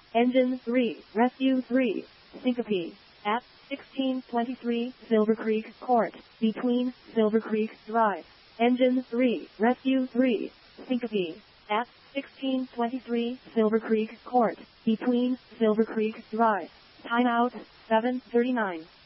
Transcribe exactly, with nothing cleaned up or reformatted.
Engine three, Rescue three, Syncope, at sixteen twenty-three Silver Creek Court, between Silver Creek Drive. Engine three, Rescue three, Syncope, at sixteen twenty-three Silver Creek Court, between Silver Creek Drive. Timeout, seven thirty-nine.